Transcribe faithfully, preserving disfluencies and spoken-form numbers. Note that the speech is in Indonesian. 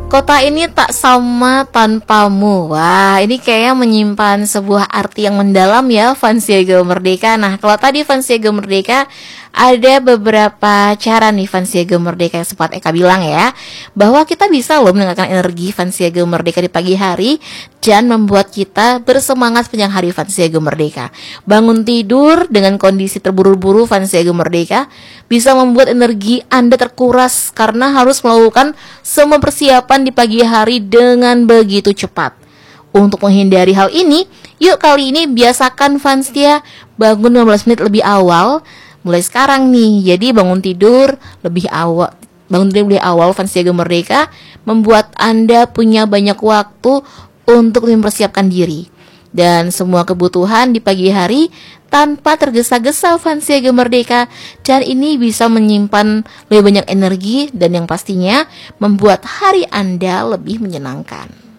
Kota ini tak sama tanpamu. Wah, ini kayaknya menyimpan sebuah arti yang mendalam ya, fans Siaga Merdeka. Nah, kalau tadi fans Siaga Merdeka, ada beberapa cara nih fans Siaga Merdeka yang sempat Eka bilang ya, bahwa kita bisa loh meningkatkan energi fans Siaga Merdeka di pagi hari dan membuat kita bersemangat sepanjang hari fans Siaga Merdeka. Bangun tidur dengan kondisi terburu-buru fans Siaga Merdeka bisa membuat energi Anda terkuras karena harus melakukan semua persiapan di pagi hari dengan begitu cepat. Untuk menghindari hal ini, yuk kali ini biasakan fans Tia bangun lima belas menit lebih awal mulai sekarang nih. Jadi bangun tidur lebih awal, bangun tidur lebih awal fans Siaga Merdeka membuat Anda punya banyak waktu untuk mempersiapkan diri dan semua kebutuhan di pagi hari tanpa tergesa-gesa fans Siaga Merdeka, dan ini bisa menyimpan lebih banyak energi dan yang pastinya membuat hari Anda lebih menyenangkan.